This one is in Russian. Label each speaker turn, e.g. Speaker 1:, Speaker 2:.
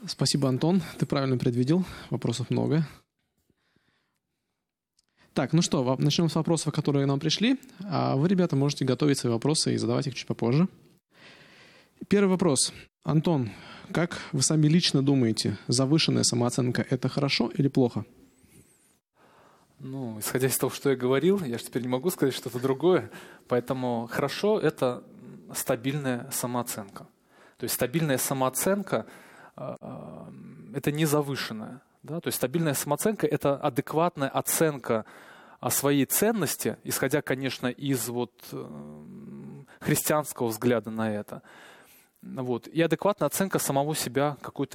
Speaker 1: Спасибо, Антон. Ты правильно предвидел. Вопросов много. Так, ну что, начнем с вопросов, которые нам пришли. А вы, ребята, можете готовить свои вопросы и задавать их чуть попозже. Первый вопрос. Антон, как вы сами лично думаете, завышенная самооценка – это хорошо или плохо?
Speaker 2: Ну, исходя из того, что я говорил, я же теперь не могу сказать что-то другое. Поэтому хорошо – это стабильная самооценка. То есть стабильная самооценка это не завышенная. Да? То есть стабильная самооценка – это адекватная оценка о своей ценности, исходя, конечно, из христианского взгляда на это. И адекватная оценка самого себя какой-то